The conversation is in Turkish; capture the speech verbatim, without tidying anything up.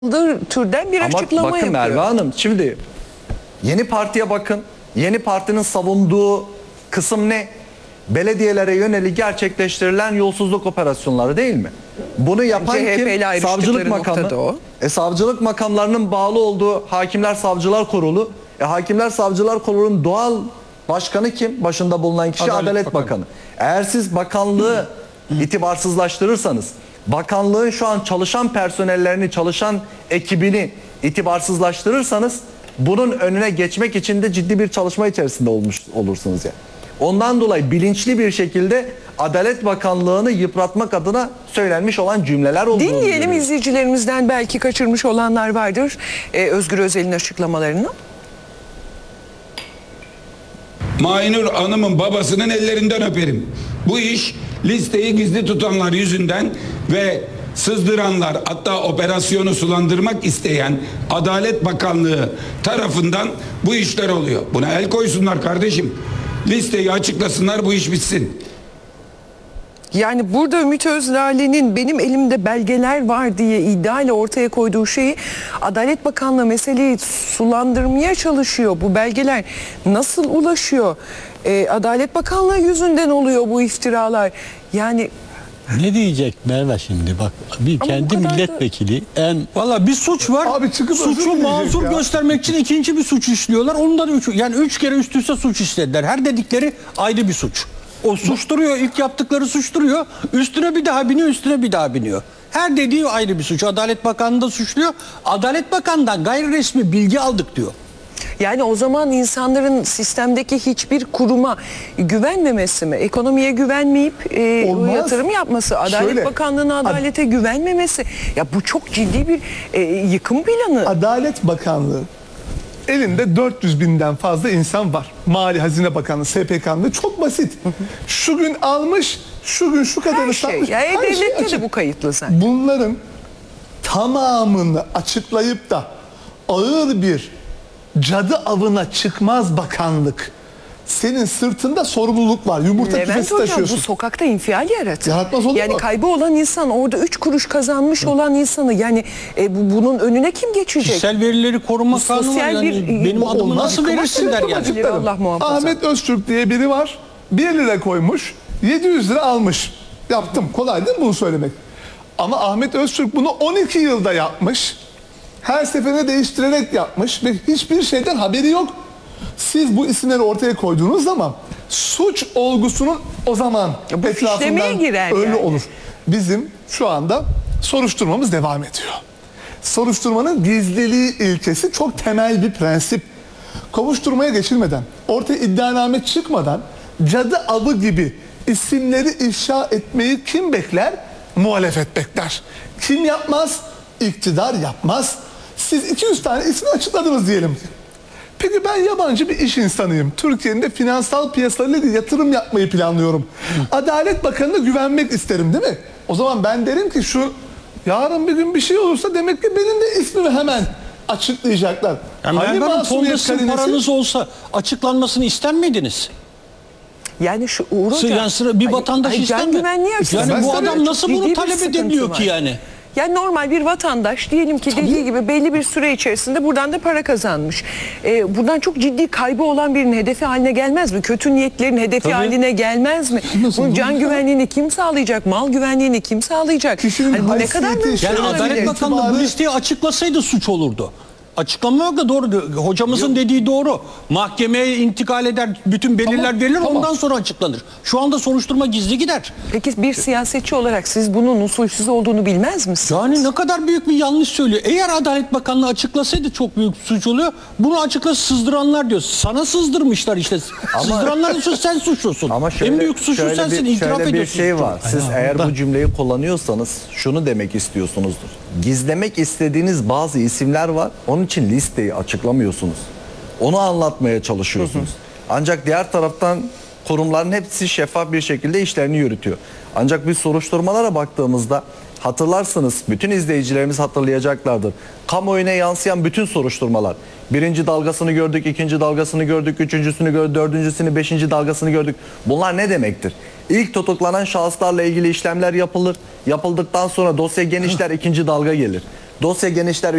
türden bir Ama açıklama bakın yapıyor. Merve Hanım, şimdi Yeni Parti'ye bakın. Yeni Parti'nin savunduğu kısım ne? Belediyelere yönelik gerçekleştirilen yolsuzluk operasyonları değil mi? Bunu yapan C H P ile kim? Savcılık ayrıştıkları makamı. nokta da o. E, savcılık makamlarının bağlı olduğu Hakimler Savcılar Kurulu. E, Hakimler Savcılar Kurulu'nun doğal başkanı kim? Başında bulunan kişi Adalet Adalet, Bakanı. Bakanı. Eğer siz bakanlığı itibarsızlaştırırsanız, bakanlığın şu an çalışan personellerini, çalışan ekibini itibarsızlaştırırsanız, bunun önüne geçmek için de ciddi bir çalışma içerisinde olmuş olursunuz yani. Ondan dolayı bilinçli bir şekilde Adalet Bakanlığı'nı yıpratmak adına söylenmiş olan cümleler olduğunu Dinleyelim, görüyoruz. izleyicilerimizden belki kaçırmış olanlar vardır ee, Özgür Özel'in açıklamalarını. Mahinur Hanım'ın babasının ellerinden öperim. Bu iş listeyi gizli tutanlar yüzünden ve sızdıranlar, hatta operasyonu sulandırmak isteyen Adalet Bakanlığı tarafından bu işler oluyor. Buna el koysunlar kardeşim. Listeyi açıklasınlar, bu iş bitsin. Yani burada Ümit Özdağ'ın benim elimde belgeler var diye iddiayla ortaya koyduğu şeyi Adalet Bakanlığı meseleyi sulandırmaya çalışıyor. Bu belgeler nasıl ulaşıyor? Ee, Adalet Bakanlığı yüzünden oluyor bu iftiralar. Yani ne diyecek Merve şimdi bak, bir Ama kendi bu kadar da- milletvekili en Valla bir suç var. Abi çıkıp özür suçu dileyecek mazur ya. göstermek için ikinci bir suç işliyorlar. Ondan üç, yani üç kere üst üste suç işlediler. Her dedikleri ayrı bir suç. O suç duruyor, ilk yaptıkları suç duruyor. Üstüne bir daha biniyor, üstüne bir daha biniyor. Her dediği ayrı bir suç. Adalet Bakanı da suçluyor. Adalet Bakanı'ndan gayri resmi bilgi aldık diyor. Yani o zaman insanların sistemdeki hiçbir kuruma güvenmemesi mi? Ekonomiye güvenmeyip e, Olmaz. yatırım yapması, Adalet Şöyle, Bakanlığı'na adalete güvenmemesi. Ya bu çok ciddi bir e, yıkım planı. Adalet Bakanlığı elinde dört yüz binden fazla insan var. Mali Hazine Bakanlığı, S P K'nda çok basit. Şu gün almış, şu gün şu kadarı Her şey. satmış. Ya Her şey E-Devlet'te de açık. bu kayıtlı zaten. Bunların tamamını açıklayıp da ağır bir cadı avına çıkmaz bakanlık. Senin sırtında sorumluluk var. Yumurta Levent küfesi Hocam taşıyorsun. bu sokakta infial yaratır. Yaratmaz olur Yani mu? kaybı olan insan, orada üç kuruş kazanmış olan insanı, yani e, bu, bunun önüne kim geçecek? Kişisel verileri koruma Bu kanunu var. sosyal Yani bir- benim Bu adımı olmaz. nasıl Ama verirsinler şimdi yani? Bilir Allah muhafaza. Ahmet Öztürk diye biri var. bir lira koymuş. yedi yüz lira almış. Yaptım. Kolay değil mi bunu söylemek? Ama Ahmet Öztürk bunu on iki yılda yapmış. Her seferinde değiştirerek yapmış ve hiçbir şeyden haberi yok. Siz bu isimleri ortaya koyduğunuz zaman suç olgusunun o zaman Ya bu fişlemeye etrafından girer öyle yani. olur. Bizim şu anda soruşturmamız devam ediyor. Soruşturmanın gizliliği ilkesi çok temel bir prensip. Kovuşturmaya geçilmeden, ortaya iddianame çıkmadan cadı avı gibi isimleri ifşa etmeyi kim bekler? Muhalefet bekler. Kim yapmaz? İktidar yapmaz. Siz iki yüz tane ismi açıkladınız diyelim. Peki ben yabancı bir iş insanıyım. Türkiye'nin de finansal piyasalarıyla ilgili yatırım yapmayı planlıyorum. Adalet Bakanı'na güvenmek isterim değil mi? O zaman ben derim ki şu yarın bir gün bir şey olursa demek ki benim de ismimi hemen açıklayacaklar. Yani Hani Merve Hanım, masumiyet fonda sizin karinesi? paranız olsa açıklanmasını ister miydiniz? Yani şu Uğur Sı- Hocam, yani sıra bir ay- vatandaş ay, ister can mi? güvenliği açısından Yani bu tabii adam çok nasıl ciddi bunu bir talep sıkıntı edebiliyor var. ki yani? Yani normal bir vatandaş diyelim ki dediği gibi belli bir süre içerisinde buradan da para kazanmış. Ee, buradan çok ciddi kaybı olan birinin hedefi haline gelmez mi? Kötü niyetlerin hedefi Tabii. haline gelmez mi? Nasıl Bunun olur can ya? güvenliğini kim sağlayacak? Mal güvenliğini kim sağlayacak? Kişinin Hani bu ne kadar haysiyeti, mümkün Yani Şöyle Adalet olabilir? Bakanlığı bu itibarı- listeyi açıklasaydı suç olurdu. Açıklama da doğru. Hocamızın dediği doğru. Mahkemeye intikal eder, bütün belirler Tamam, verilir, tamam. ondan sonra açıklanır. Şu anda soruşturma gizli gider. Peki bir siyasetçi olarak siz bunun usulsüz olduğunu bilmez misiniz? Yani ne kadar büyük bir yanlış söylüyor. Eğer Adalet Bakanlığı açıklasaydı çok büyük suç oluyor. Bunu açıkla, sızdıranlar diyor. Sana sızdırmışlar işte. Sızdıranların suçu, sen suçlusun. Ama şöyle, en büyük suçlu şöyle sensin, bir, itiraf şöyle bir ediyorsun. şey var. Siz Ay, eğer Allah. bu cümleyi kullanıyorsanız şunu demek istiyorsunuzdur. Gizlemek istediğiniz bazı isimler var. Onun için listeyi açıklamıyorsunuz. Onu anlatmaya çalışıyorsunuz. Ancak diğer taraftan kurumların hepsi şeffaf bir şekilde işlerini yürütüyor. Ancak biz soruşturmalara baktığımızda hatırlarsınız, bütün izleyicilerimiz hatırlayacaklardır. Kamuoyuna yansıyan bütün soruşturmalar. Birinci dalgasını gördük, ikinci dalgasını gördük, üçüncüsünü gördük, dördüncüsünü, beşinci dalgasını gördük. Bunlar ne demektir? İlk tutuklanan şahıslarla ilgili işlemler yapılır. Yapıldıktan sonra dosya genişler, ikinci dalga gelir. Dosya genişler